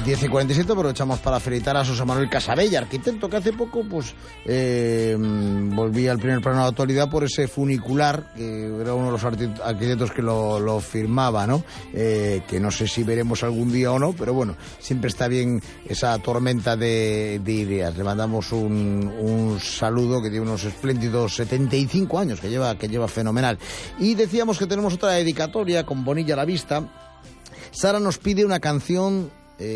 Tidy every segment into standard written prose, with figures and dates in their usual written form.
10:47, aprovechamos para felicitar a José Manuel Casabella, arquitecto, que hace poco pues volvía al primer plano de actualidad por ese funicular, que era uno de los arquitectos que lo firmaba, ¿no? Que no sé si veremos algún día o no, pero bueno, siempre está bien esa tormenta de ideas. Le mandamos un saludo, que tiene unos espléndidos 75 años, que lleva fenomenal. Y decíamos que tenemos otra dedicatoria con Bonilla a la vista. Sara nos pide una canción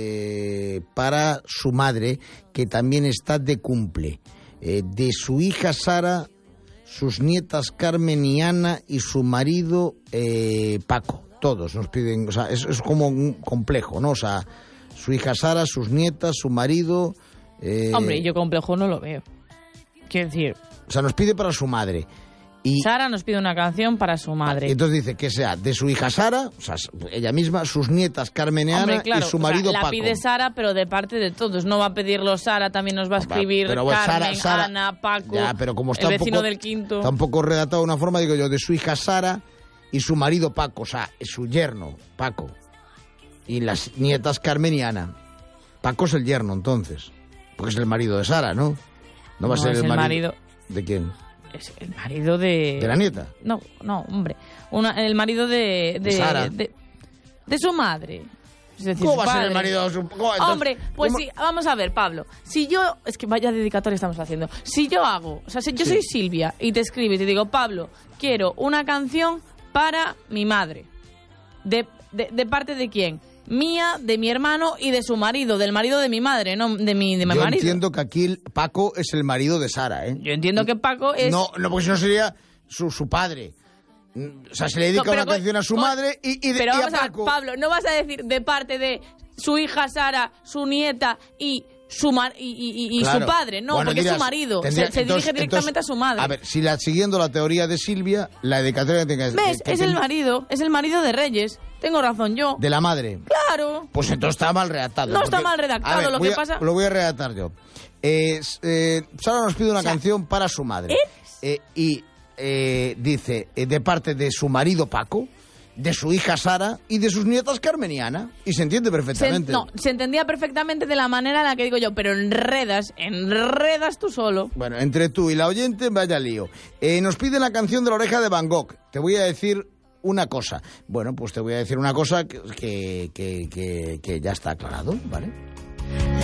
para su madre, que también está de cumple, de su hija Sara, sus nietas Carmen y Ana y su marido Paco. Todos nos piden, o sea, es como un complejo, ¿no? O sea, su hija Sara, sus nietas, su marido... Hombre, yo complejo no lo veo. Quiero decir... O sea, nos pide para su madre. Y Sara nos pide una canción para su madre. Y entonces dice que sea de su hija Sara, o sea, ella misma, sus nietas Carmen y Ana, hombre, claro, y su marido la Paco. pide Sara, pero de parte de todos. No va a pedirlo Sara, también nos va a escribir pero Carmen, Sara, Ana, Paco, ya, pero como está el vecino poco, del quinto. Tampoco redactado de una forma, digo yo, de su hija Sara y su marido Paco, o sea, su yerno Paco. Y las nietas Carmen y Ana. Paco es el yerno, entonces. Porque es el marido de Sara, ¿no? No va a ser el marido. ¿De quién? Es el marido de... ¿De la nieta? No, hombre. El marido de Sara. De su madre. Es decir, ¿Cómo su va a ser padre. el marido de su... Hombre, pues sí, vamos a ver, Pablo. Si yo... Es que vaya dedicatoria estamos haciendo. Si yo hago... O sea, si yo soy Silvia y te escribo y te digo, Pablo, quiero una canción para mi madre. ¿De parte de quién? Mía, de mi hermano y de su marido, del marido de mi madre, no de mi marido. Yo entiendo que aquí Paco es el marido de Sara, ¿eh? Yo entiendo que Paco es... No, porque si no sería su padre. O sea, se le dedica una canción a su madre y pero a vamos a ver, Paco. Pablo, no vas a decir de parte de su hija Sara, su nieta y Claro. su padre, no, bueno, porque dirás, es su marido. Se dirige directamente a su madre. A ver, si siguiendo la teoría de Silvia, la dedicatoria que tenga... ¿Ves? Es el marido de Reyes. Tengo razón yo. ¿De la madre? Claro. Pues entonces está mal redactado. No está mal redactado, lo que pasa... Lo voy a redactar yo. Sara nos pide una canción para su madre. Dice, de parte de su marido Paco, de su hija Sara y de sus nietas Carmen y Ana. Y se entiende perfectamente. Se entendía perfectamente de la manera en la que digo yo, pero enredas tú solo. Bueno, entre tú y la oyente, vaya lío. Nos pide la canción de La Oreja de Van Gogh. Te voy a decir una cosa. Bueno, pues te voy a decir una cosa que ya está aclarado, ¿vale?